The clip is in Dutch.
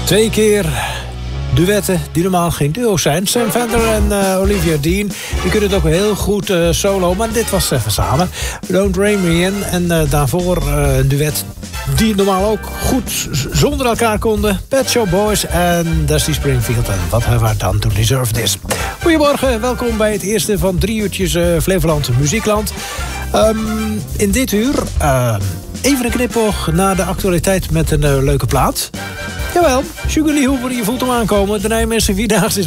2 keer duetten die normaal geen duo's zijn. Sam Fender en Olivia Dean. Die kunnen het ook heel goed solo, maar dit was even samen. Don't Rain Me In. En daarvoor een duet die normaal ook goed zonder elkaar konden. Pet Shop Boys en Dusty Springfield. En What Have I Done to Deserve This? Goedemorgen, welkom bij het eerste van 3 uurtjes Flevoland Muziekland. In dit uur even een knipoog naar de actualiteit met een leuke plaat. Jawel, Sugar Lee Hooper, je voelt hem aankomen. De Nijmeegse Vierdaagse is